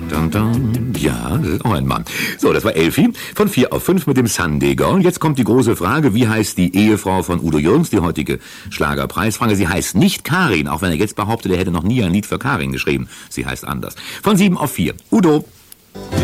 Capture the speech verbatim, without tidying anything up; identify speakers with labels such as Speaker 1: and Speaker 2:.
Speaker 1: Dun, dun. Ja, das ist auch ein Mann. So, das war Elfi von vier auf fünf mit dem Sunday Girl. Jetzt kommt die große Frage, wie heißt die Ehefrau von Udo Jürgens, die heutige Schlagerpreisfrage? Sie heißt nicht Karin, auch wenn er jetzt behauptet, er hätte noch nie ein Lied für Karin geschrieben. Sie heißt anders. Von sieben auf vier. Udo.